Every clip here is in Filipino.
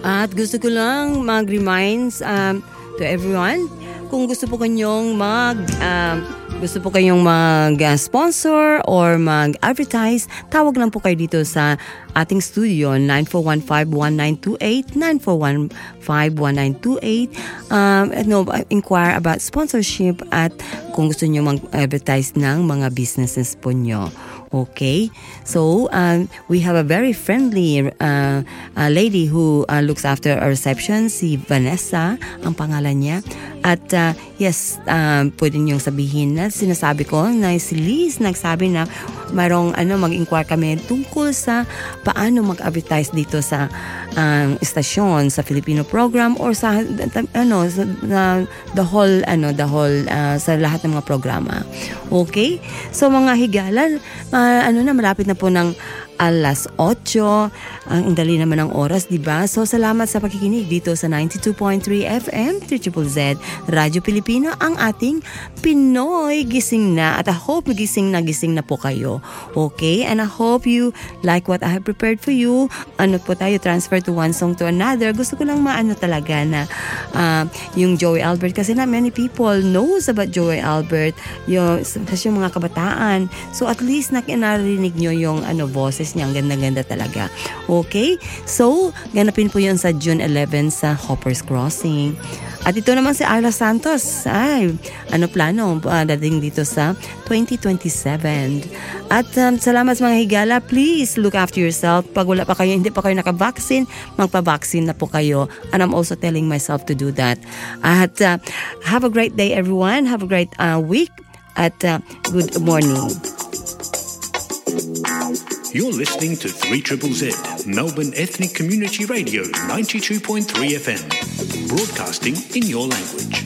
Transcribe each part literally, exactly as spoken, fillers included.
At gusto ko lang mag-reminds um, to everyone, kung gusto po kanyong mag um, gusto po kayong mag-sponsor or mag-advertise, tawag lang po kayo dito sa ating studio nine four one five one nine two eight, nine four one five one nine two eight. Um, no, inquire about sponsorship at kung gusto niyo mag-advertise ng mga businesses po nyo. Okay, so um, we have a very friendly uh, uh, lady who uh, looks after our reception, si Vanessa, ang pangalan niya. At uh, yes, um, pwede niyong sabihin na sinasabi ko na si Liz nagsabi na mayroong ano, mag-inquire kami tungkol sa paano mag-advertise dito sa um, estasyon, sa Filipino program or sa ano sa, uh, the whole ano the whole uh, sa lahat ng mga programa. Okay, so mga higala, uh, ano na malapit na po ng alas otso, ang dali naman ng oras, di ba? So salamat sa pakikinig dito sa ninety-two point three F M, Triple Z, Radyo Pilipino, ang ating Pinoy Gising Na. At I hope gising na gising na po kayo. Okay? And I hope you like what I have prepared for you. Ano po tayo, transfer to one song to another. Gusto ko lang maano talaga na uh, yung Joey Albert, kasi na many people knows about Joey Albert, yung, kasi yung mga kabataan. So at least nakinarinig nyo yung ano, boses niya, ang ganda-ganda talaga. Okay? So, ganapin po yun sa June eleventh sa Hoppers Crossing. At ito naman si Ayla Santos. Ay, ano plano? Uh, dating dito sa twenty twenty-seven. At um, salamat sa mga higala. Please look after yourself. Pag wala pa kayo, hindi pa kayo nakabaksin, magpabaksin na po kayo. And I'm also telling myself to do that. At uh, have a great day, everyone. Have a great uh, week. At uh, good morning. You're listening to three Triple Z, Melbourne Ethnic Community Radio, ninety-two point three F M, broadcasting in your language.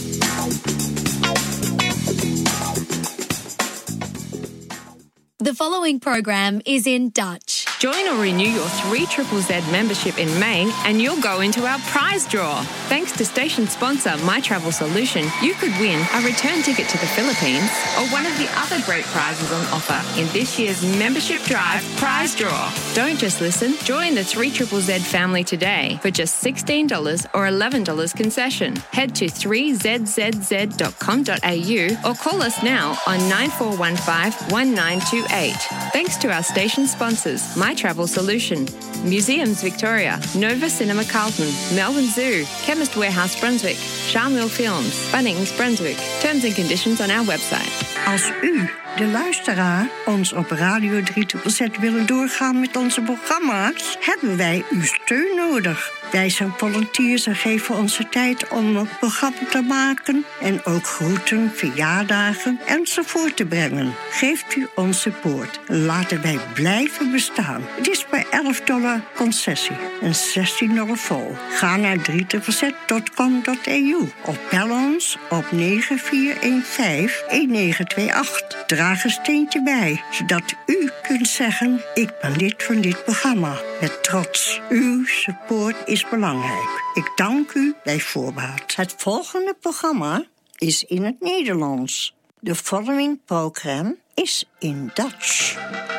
The following program is in Dutch. Join or renew your three Triple Z membership in May and you'll go into our prize draw. Thanks to station sponsor My Travel Solution, you could win a return ticket to the Philippines or one of the other great prizes on offer in this year's membership drive prize draw. Don't just listen, join the three Triple Z family today for just sixteen dollars or eleven dollars concession. Head to three z z z dot com dot a u or call us now on nine four one five one nine two eight. Thanks to our station sponsors, My Travel Solution, Museums Victoria, Nova Cinema Carlton, Melbourne Zoo, Chemist Warehouse Brunswick, Charmel Films, Bunnings Brunswick. Terms and conditions on our website. Als u, de luisteraar, ons op Radio drie Triple Z willen doorgaan met onze programma's, hebben wij uw steun nodig. Wij zijn volunteers en geven onze tijd om een programma te maken en ook groeten, verjaardagen enzovoort te brengen. Geeft u ons support. Laten wij blijven bestaan. Het is maar elf dollar concessie en zestien dollar vol. Ga naar drie triple z dot com dot a u of bel ons op negen vier een vijf een negen twee acht. Draag een steentje bij, zodat u kunt zeggen, ik ben lid van dit programma. Met trots. Uw support is belangrijk. Ik dank u bij voorbaat. Het volgende programma is in het Nederlands. The following program is in Dutch.